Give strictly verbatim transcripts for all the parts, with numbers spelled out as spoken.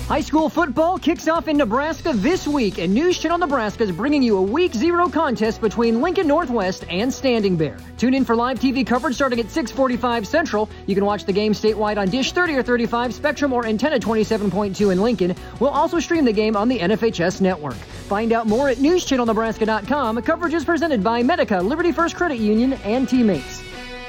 High school football kicks off in Nebraska this week, and News Channel Nebraska is bringing you a Week Zero contest between Lincoln Northwest and Standing Bear. Tune in for live T V coverage starting at six forty-five Central. You can watch the game statewide on Dish thirty or thirty-five, Spectrum, or Antenna twenty-seven point two in Lincoln. We'll also stream the game on the N F H S network. Find out more at news channel nebraska dot com. Coverage is presented by Medica, Liberty First Credit Union, and Teammates.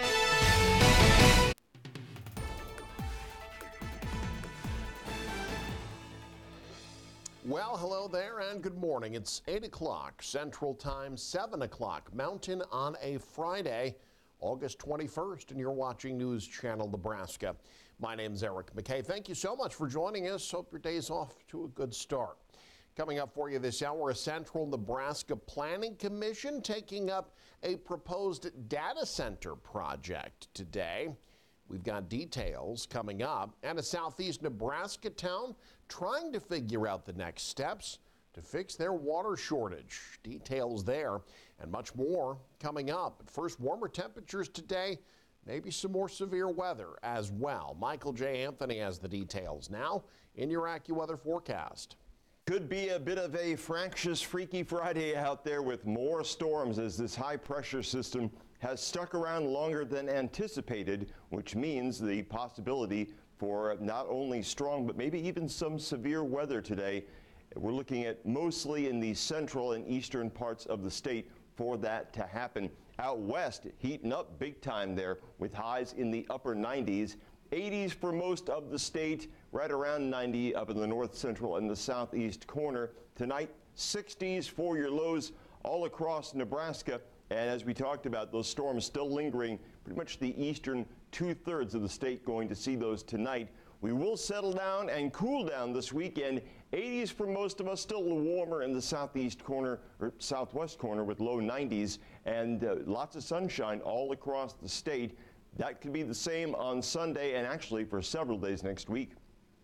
Well, hello there and good morning. It's eight o'clock Central Time, seven o'clock Mountain on a Friday, August twenty-first, and you're watching News Channel Nebraska. My name's Eric McKay. Thank you so much for joining us. Hope your day's off to a good start. Coming up for you this hour, a Central Nebraska Planning Commission taking up a proposed data center project today. We've got details coming up, and a southeast Nebraska town trying to figure out the next steps to fix their water shortage. Details there and much more coming up. But first, warmer temperatures today, maybe some more severe weather as well. Michael J. Anthony has the details now in your AccuWeather forecast. Could be a bit of a fractious, freaky Friday out there with more storms as this high pressure system has stuck around longer than anticipated, which means the possibility for not only strong but maybe even some severe weather today. We're looking at mostly in the central and eastern parts of the state for that to happen. Out west, heating up big time there with highs in the upper nineties, eighties for most of the state, right around ninety up in the north central and the southeast corner. Tonight, sixties for your lows all across Nebraska. And as we talked about, those storms still lingering, pretty much the eastern two-thirds of the state going to see those tonight. We will settle down and cool down this weekend. eighties for most of us, still a little warmer in the southeast corner or southwest corner with low nineties, and uh, lots of sunshine all across the state. That could be the same on Sunday and actually for several days next week.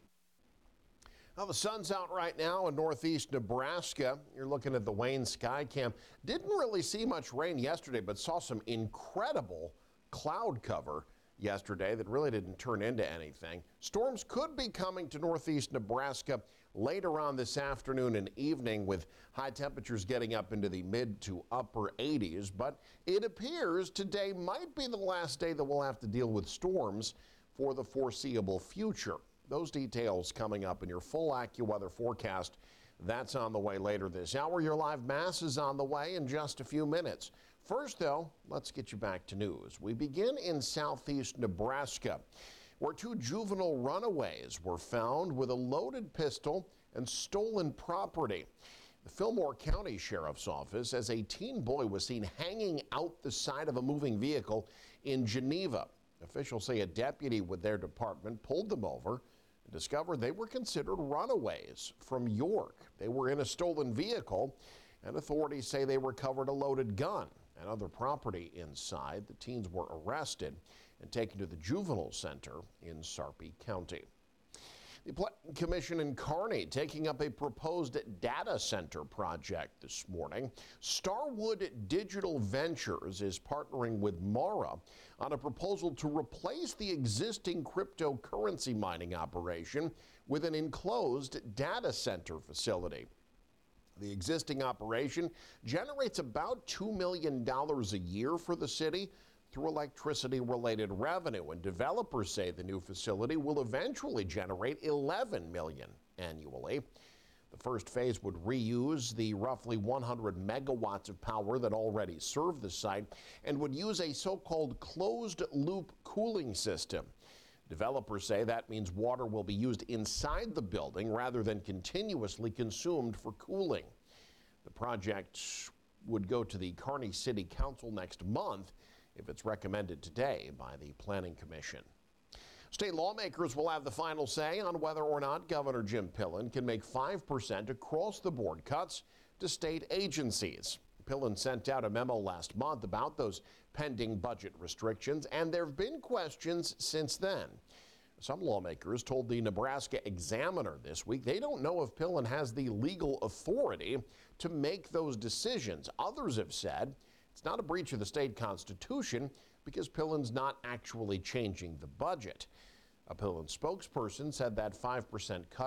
Well, the sun's out right now in northeast Nebraska. You're looking at the Wayne Skycam. Didn't really see much rain yesterday, but saw some incredible cloud cover yesterday that really didn't turn into anything. Storms could be coming to northeast Nebraska later on this afternoon and evening, with high temperatures getting up into the mid to upper eighties. But it appears today might be the last day that we'll have to deal with storms for the foreseeable future. Those details coming up in your full AccuWeather forecast. That's on the way later this hour. Your live mass is on the way in just a few minutes. First, though, let's get you back to news. We begin in southeast Nebraska, where two juvenile runaways were found with a loaded pistol and stolen property. The Fillmore County Sheriff's Office says a teen boy was seen hanging out the side of a moving vehicle in Geneva. Officials say a deputy with their department pulled them over and discovered they were considered runaways from York. They were in a stolen vehicle, and authorities say they recovered a loaded gun and other property inside. The teens were arrested and taken to the juvenile center in Sarpy County. The Planning Commission in Kearney taking up a proposed data center project this morning. Starwood Digital Ventures is partnering with Mara on a proposal to replace the existing cryptocurrency mining operation with an enclosed data center facility. The existing operation generates about two million dollars a year for the city through electricity-related revenue, and developers say the new facility will eventually generate eleven million dollars annually. The first phase would reuse the roughly one hundred megawatts of power that already serve the site and would use a so-called closed-loop cooling system. Developers say that means water will be used inside the building rather than continuously consumed for cooling. The project would go to the Kearney City Council next month if it's recommended today by the Planning Commission. State lawmakers will have the final say on whether or not Governor Jim Pillen can make five percent across-the-board cuts to state agencies. Pillen sent out a memo last month about those pending budget restrictions, and there have been questions since then. Some lawmakers told the Nebraska Examiner this week they don't know if Pillen has the legal authority to make those decisions. Others have said it's not a breach of the state constitution because Pillen's not actually changing the budget. A Pillen spokesperson said that five percent cut